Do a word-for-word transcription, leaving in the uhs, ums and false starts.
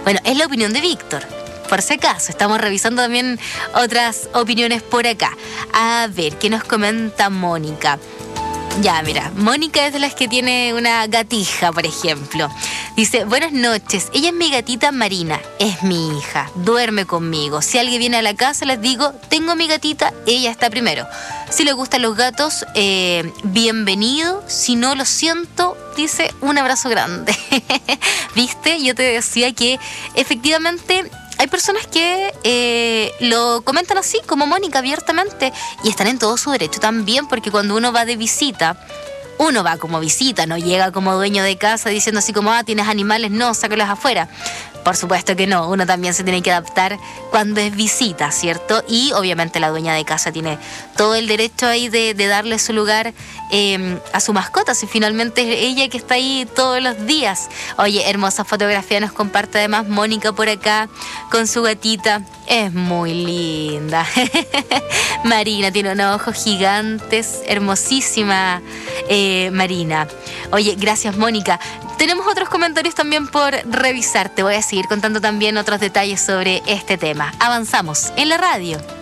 Bueno, es la opinión de Víctor. Por si acaso, estamos revisando también otras opiniones por acá. A ver, ¿qué nos comenta Mónica? Ya, mira, Mónica es de las que tiene una gatija, por ejemplo. Dice, buenas noches, ella es mi gatita Marina, es mi hija, duerme conmigo. Si alguien viene a la casa, les digo, tengo mi gatita, ella está primero. Si le gustan los gatos, eh, bienvenido. Si no, lo siento, dice, un abrazo grande. ¿Viste? Yo te decía que efectivamente hay personas que eh, lo comentan así, como Mónica, abiertamente, y están en todo su derecho también, porque cuando uno va de visita, uno va como visita, no llega como dueño de casa diciendo así como, ah, tienes animales, no, sácalos afuera. Por supuesto que no, uno también se tiene que adaptar cuando es visita, ¿cierto? Y obviamente la dueña de casa tiene todo el derecho ahí de, de darle su lugar eh, a su mascota, si finalmente es ella que está ahí todos los días. Oye, hermosa fotografía nos comparte además Mónica por acá con su gatita. Es muy linda. Marina tiene unos ojos gigantes, hermosísima eh, Marina. Oye, gracias Mónica. Tenemos otros comentarios también por revisar. Te voy a seguir contando también otros detalles sobre este tema. Avanzamos en la radio.